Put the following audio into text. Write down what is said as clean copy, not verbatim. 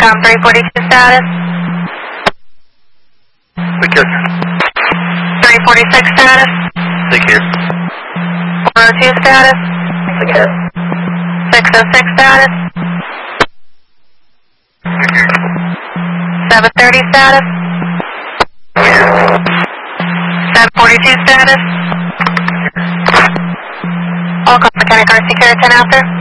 Tom 342 status. Take care. 346 status. Take care. 402 status. Take care. 606 status. 730 status. 742 status. All call for County Car Security 10 after.